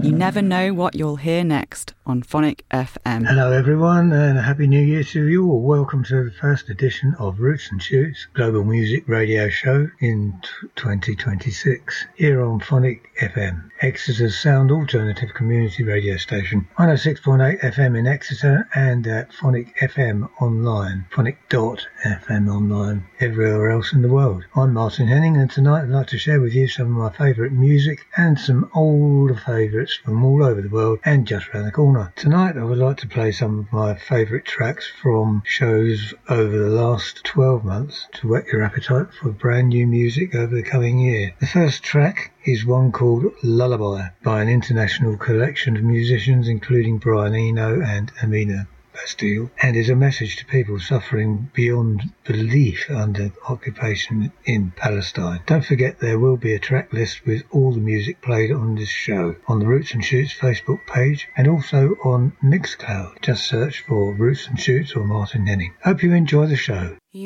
You never know what you'll hear next on Phonic FM. Hello everyone, and a happy new year to you all. Welcome to the first edition of Roots and Shoots Global Music Radio Show in 2026 here on Phonic FM, Exeter's sound alternative community radio station, 106.8 FM in Exeter, and at Phonic FM online, phonic.fm online, everywhere else in the world. I'm Martin Henning, and tonight I'd like to share with you some of my favourite music and some older favourites from all over the world and just around the corner. Tonight I would like to play some of my favourite tracks from shows over the last 12 months to whet your appetite for brand new music over the coming year. The first track is one called Lullaby by an international collection of musicians including Brian Eno and Amina Bastille, and is a message to people suffering beyond belief under occupation in Palestine. Don't forget there will be a track list with all the music played on this show on the Roots and Shoots Facebook page and also on Mixcloud. Just search for Roots and Shoots or Martin Henning. Hope you enjoy the show.